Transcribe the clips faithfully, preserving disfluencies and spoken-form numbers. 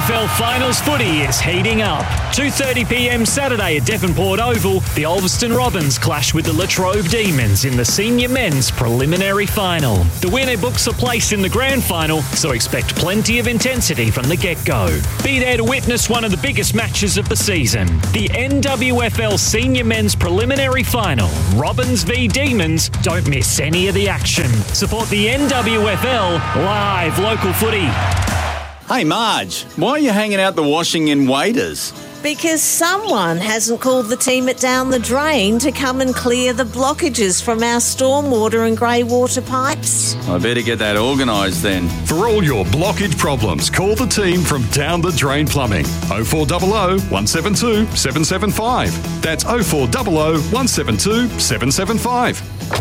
F L Finals footy is heating up. two thirty p m Saturday at Devonport Oval, the Ulverston Robins clash with the Latrobe Demons in the Senior Men's Preliminary Final. The winner books a place in the Grand Final, so expect plenty of intensity from the get-go. Be there to witness one of the biggest matches of the season. The N W F L Senior Men's Preliminary Final, Robins v Demons. Don't miss any of the action. Support the N W F L, live local footy. Hey Marge, why are you hanging out the washing in Waiters? Because someone hasn't called the team at Down the Drain to come and clear the blockages from our stormwater and grey water pipes. I better get that organised then. For all your blockage problems, call the team from Down the Drain Plumbing. oh four hundred, one seven two, seven seven five. That's oh four hundred, one seven two, seven seven five.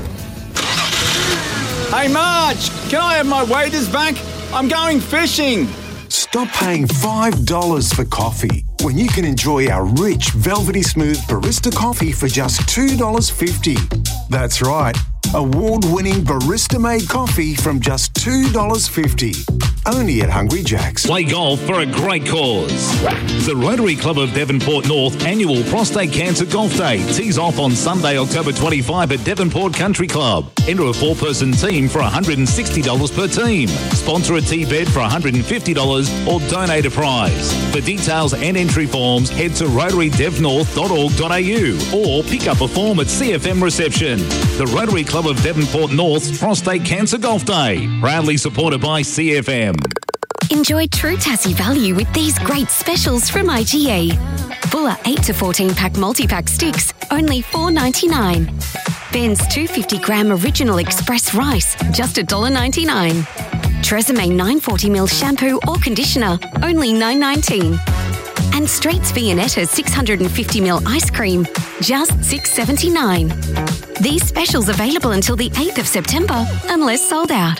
Hey Marge, can I have my Waiters back? I'm going fishing. Stop paying five dollars for coffee when you can enjoy our rich, velvety smooth barista coffee for just two dollars fifty. That's right, award-winning barista-made coffee from just two dollars fifty. Only at Hungry Jack's. Play golf for a great cause. The Rotary Club of Devonport North annual Prostate Cancer Golf Day tees off on Sunday, October twenty-fifth at Devonport Country Club. Enter a four-person team for one hundred sixty dollars per team. Sponsor a tea bed for one hundred fifty dollars or donate a prize. For details and entry forms, head to rotary dev north dot org dot a u or pick up a form at C F M reception. The Rotary Club of Devonport North's Prostate Cancer Golf Day, proudly supported by C F M. Enjoy true Tassie value with these great specials from I G A. Bulla eight to fourteen pack multi-pack sticks, only four dollars ninety-nine. Ben's two hundred fifty gram original express rice, just one dollar ninety-nine. Tresemme nine hundred forty milliliter shampoo or conditioner, only nine dollars nineteen. And Straits Viennetta six hundred fifty milliliter ice cream, just six dollars seventy-nine. These specials available until the eighth of September, unless sold out.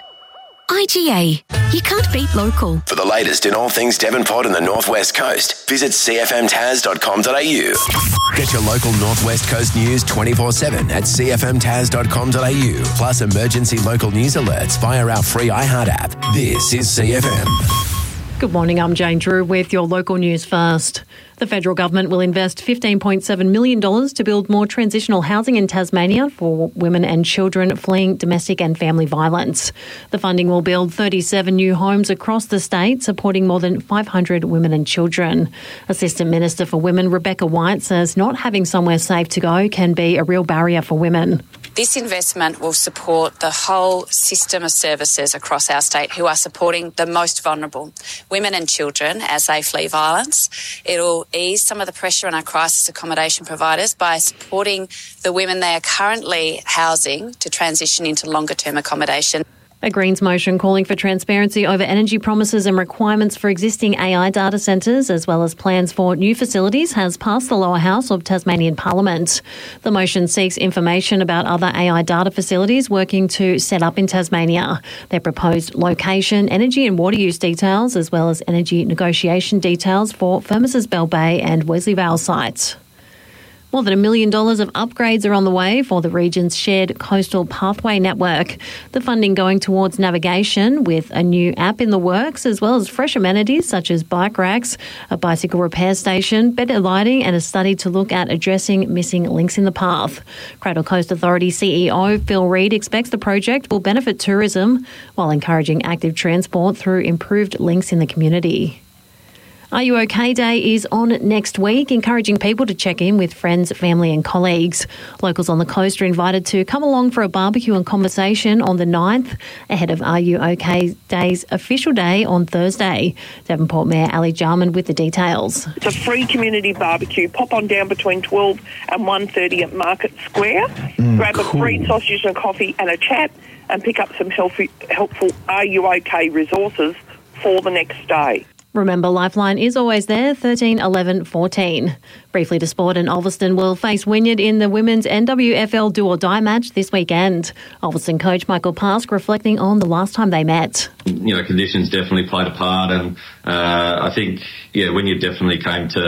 I G A. You can't beat local. For the latest in all things Devonport and the North West Coast, visit c f m tas dot com dot a u. Get your local North West Coast news twenty-four seven at c f m tas dot com dot a u. Plus emergency local news alerts via our free iHeart app. This is C F M. Good morning, I'm Jane Drew with your local news first. The federal government will invest fifteen point seven million dollars to build more transitional housing in Tasmania for women and children fleeing domestic and family violence. The funding will build thirty-seven new homes across the state, supporting more than five hundred women and children. Assistant Minister for Women Rebecca White says not having somewhere safe to go can be a real barrier for women. This investment will support the whole system of services across our state who are supporting the most vulnerable, women and children, as they flee violence. It'll ease some of the pressure on our crisis accommodation providers by supporting the women they are currently housing to transition into longer-term accommodation. A Greens motion calling for transparency over energy promises and requirements for existing A I data centres, as well as plans for new facilities, has passed the lower house of Tasmanian Parliament. The motion seeks information about other A I data facilities working to set up in Tasmania, their proposed location, energy and water use details, as well as energy negotiation details for Firmus's Bell Bay and Wesley Vale sites. More than a million dollars of upgrades are on the way for the region's shared coastal pathway network. The funding going towards navigation with a new app in the works, as well as fresh amenities such as bike racks, a bicycle repair station, better lighting and a study to look at addressing missing links in the path. Cradle Coast Authority C E O Phil Reid expects the project will benefit tourism while encouraging active transport through improved links in the community. Are You OK Day is on next week, encouraging people to check in with friends, family and colleagues. Locals on the coast are invited to come along for a barbecue and conversation on the ninth, ahead of Are You OK Day's official day on Thursday. Devonport Mayor Ali Jarman with the details. It's a free community barbecue. Pop on down between twelve and one thirty at Market Square. Mm, Grab cool. a free sausage and coffee and a chat and pick up some healthy, helpful Are You OK resources for the next day. Remember, Lifeline is always there, thirteen eleven fourteen. Briefly to sport, and Ulverston will face Wynyard in the women's N W F L do or die match this weekend. Ulverston coach Michael Pask reflecting on the last time they met. You know, conditions definitely played a part, and uh, I think, yeah, Wynyard definitely came to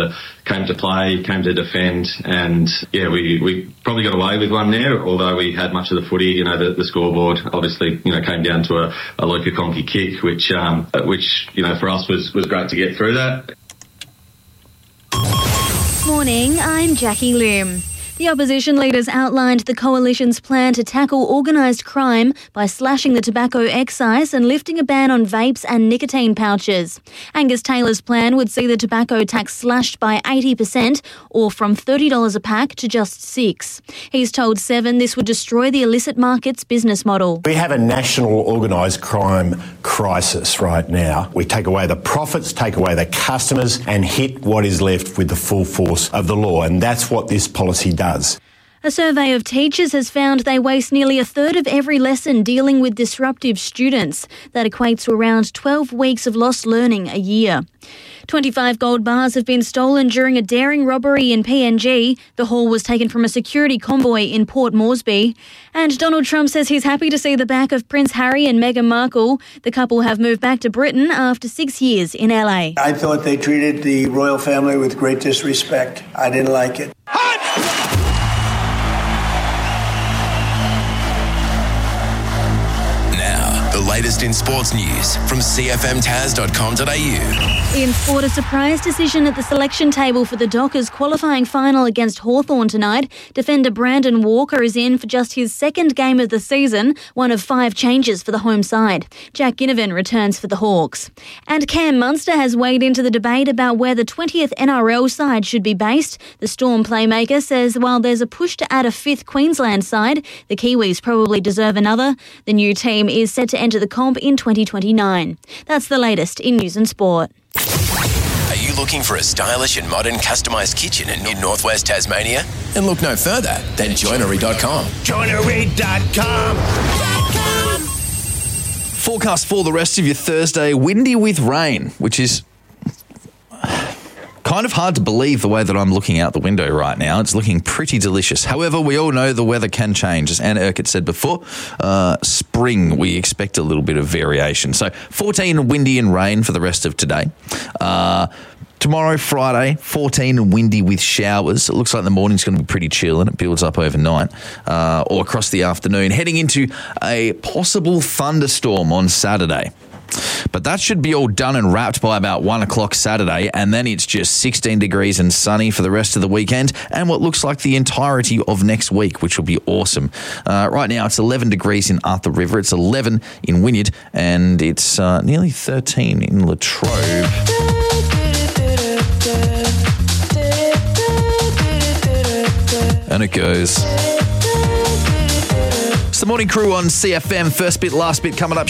came to play, came to defend, and yeah, we, we probably got away with one there, although we had much of the footy. You know, the, the scoreboard obviously, you know, came down to a, a Luca Conkey kick, which, um, which, you know, for us was, was great to get through that. Morning, I'm Jackie Lim. The opposition leaders outlined the coalition's plan to tackle organised crime by slashing the tobacco excise and lifting a ban on vapes and nicotine pouches. Angus Taylor's plan would see the tobacco tax slashed by eighty percent, or from thirty dollars a pack to just six. He's told Seven this would destroy the illicit market's business model. We have a national organised crime crisis right now. We take away the profits, take away the customers, and hit what is left with the full force of the law, and that's what this policy does. A survey of teachers has found they waste nearly a third of every lesson dealing with disruptive students. That equates to around twelve weeks of lost learning a year. twenty-five gold bars have been stolen during a daring robbery in P N G. The haul was taken from a security convoy in Port Moresby. And Donald Trump says he's happy to see the back of Prince Harry and Meghan Markle. The couple have moved back to Britain after six years in L A. I thought they treated the royal family with great disrespect. I didn't like it. The latest in sports news from c f m taz dot com dot a u. In sport, a surprise decision at the selection table for the Dockers qualifying final against Hawthorn tonight. Defender Brandon Walker is in for just his second game of the season, one of five changes for the home side. Jack Ginnivan returns for the Hawks. And Cam Munster has weighed into the debate about where the twentieth N R L side should be based. The Storm playmaker says while there's a push to add a fifth Queensland side, the Kiwis probably deserve another. The new team is set to enter the comp in twenty twenty-nine. That's the latest in news and sport. Are you looking for a stylish and modern customised kitchen in, in northwest Tasmania? Then look no further than joinery dot com. joinery dot com. Forecast for the rest of your Thursday, windy with rain, which is kind of hard to believe the way that I'm looking out the window right now. It's looking pretty delicious. However, we all know the weather can change. As Anna Urquhart said before, uh, spring, we expect a little bit of variation. So fourteen windy and rain for the rest of today. Uh, tomorrow, Friday, fourteen and windy with showers. It looks like the morning's going to be pretty chill and it builds up overnight uh, or across the afternoon. Heading into a possible thunderstorm on Saturday. But that should be all done and wrapped by about one o'clock Saturday, and then it's just sixteen degrees and sunny for the rest of the weekend and what looks like the entirety of next week, which will be awesome. Uh, right now it's eleven degrees in Arthur River, it's eleven in Wynyard, and it's uh, nearly thirteen in Latrobe. And it goes. It's the morning crew on C F M. First bit, last bit coming up.